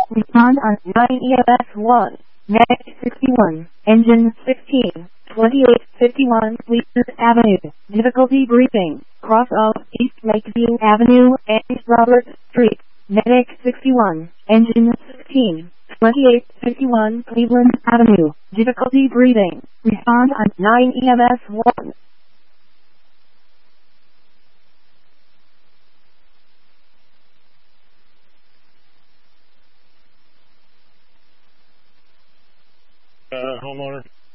Respond on 9 EMS 1. Medic 61. Engine 16. 2851 Cleveland Avenue. Difficulty briefing. Cross off East Lakeview Avenue and Robert Street. Medic 61. Engine 16. 2851 Cleveland Avenue. Difficulty breathing. Respond on 9 EMS 1. Homeowner.